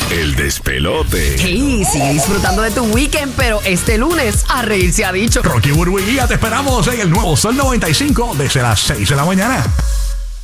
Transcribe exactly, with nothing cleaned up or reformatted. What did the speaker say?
El despelote. Sí, sigue disfrutando de tu weekend, pero este lunes a reír se ha dicho. Rocky, Burbu y Giga, te esperamos en el nuevo Sol noventa y cinco desde las seis de la mañana.